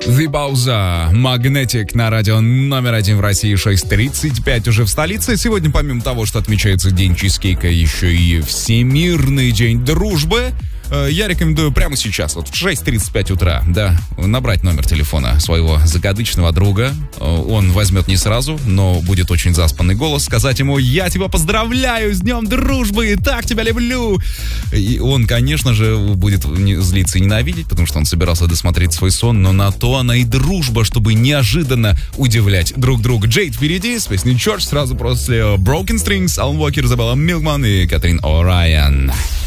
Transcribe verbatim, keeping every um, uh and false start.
The Bowser, Magnetic на радио номер один в России, шесть тридцать пять уже в столице. Сегодня, помимо того, что отмечается День чизкейка, еще и Всемирный день дружбы. Я рекомендую прямо сейчас, вот в шесть тридцать пять утра, да, набрать номер телефона своего закадычного друга. Он возьмет не сразу, но будет очень заспанный голос, сказать ему: «Я тебя поздравляю с Днем дружбы, так тебя люблю!» И он, конечно же, будет злиться и ненавидеть, потому что он собирался досмотреть свой сон, но на то она и дружба, чтобы неожиданно удивлять друг друга. Джейд впереди с песней Church, сразу после Broken Strings, Алан Уокер, Изабелла Милкман и Катрин О'Райан.